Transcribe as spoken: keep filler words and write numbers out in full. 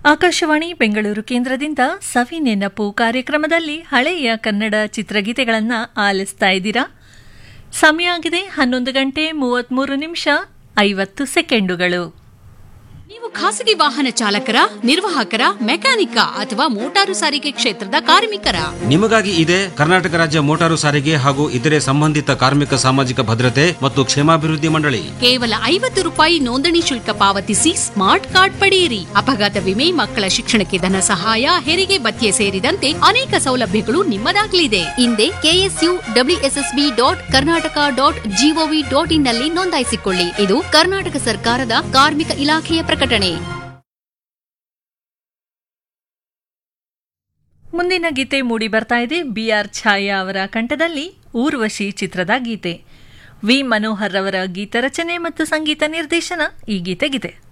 ಆಕಾಶವಾಣಿ ಬೆಂಗಳೂರು ಕೇಂದ್ರದಿಂದ ಸವಿ ನೆನಪು ಕಾರ್ಯಕ್ರಮದಲ್ಲಿ ಹಳೆಯ ಕನ್ನಡ ಚಿತ್ರಗೀತೆಗಳನ್ನು ಆಲಿಸ್ತಾ ಇದ್ದೀರಾ. ಸಮಯ ಆಗಿದೆ ಹನ್ನೊಂದು ಗಂಟೆ ಮೂವತ್ಮೂರು ನಿಮಿಷ ಐವತ್ತು ಸೆಕೆಂಡುಗಳು. ನೀವು ಖಾಸಗಿ ವಾಹನ ಚಾಲಕರ, ನಿರ್ವಾಹಕರ, ಮೆಕ್ಯಾನಿಕ ಅಥವಾ ಮೋಟಾರು ಸಾರಿಗೆ ಕ್ಷೇತ್ರದ ಕಾರ್ಮಿಕರ? ನಿಮಗಾಗಿ ಇದೆ ಕರ್ನಾಟಕ ರಾಜ್ಯ ಮೋಟಾರು ಸಾರಿಗೆ ಹಾಗೂ ಇತರೆ ಸಂಬಂಧಿತ ಕಾರ್ಮಿಕ ಸಾಮಾಜಿಕ ಭದ್ರತೆ ಮತ್ತು ಕ್ಷೇಮಾಭಿವೃದ್ಧಿ ಮಂಡಳಿ. ಕೇವಲ ಐವತ್ತು ರೂಪಾಯಿ ನೋಂದಣಿ ಶುಲ್ಕ ಪಾವತಿಸಿ ಸ್ಮಾರ್ಟ್ ಕಾರ್ಡ್ ಪಡೆಯಿರಿ. ಅಪಘಾತ ವಿಮೆ, ಮಕ್ಕಳ ಶಿಕ್ಷಣಕ್ಕೆ ಧನ ಸಹಾಯ, ಹೆರಿಗೆ ಭತ್ಯೆ ಸೇರಿದಂತೆ ಅನೇಕ ಸೌಲಭ್ಯಗಳು ನಿಮ್ಮದಾಗಲಿದೆ. ಹಿಂದೆ KSU WSSB dot Karnataka dot gov dot in ನಲ್ಲಿ ನೋಂದಾಯಿಸಿಕೊಳ್ಳಿ. ಇದು ಕರ್ನಾಟಕ ಸರ್ಕಾರದ ಕಾರ್ಮಿಕ ಇಲಾಖೆಯ ಪ್ರಕಟಣೆ. ಮುಂದಿನ ಗೀತೆ ಮೂಡಿ ಬರ್ತಾ ಇದೆ ಬಿಆರ್ ಛಾಯಾ ಅವರ ಕಂಠದಲ್ಲಿ ಊರ್ವಶಿ ಚಿತ್ರದ ಗೀತೆ. ವಿ ಮನೋಹರ್ ಅವರ ಗೀತ ರಚನೆ ಮತ್ತು ಸಂಗೀತ ನಿರ್ದೇಶನ ಈ ಗೀತೆಗಿದೆ.